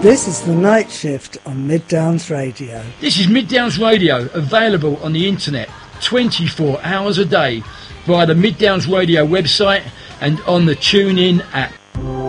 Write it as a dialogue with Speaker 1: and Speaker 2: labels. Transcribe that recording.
Speaker 1: This is the Night Shift on Mid Downs Radio.
Speaker 2: This is Mid Downs Radio, available on the internet 24 hours a day via the Mid Downs Radio website and on the TuneIn app.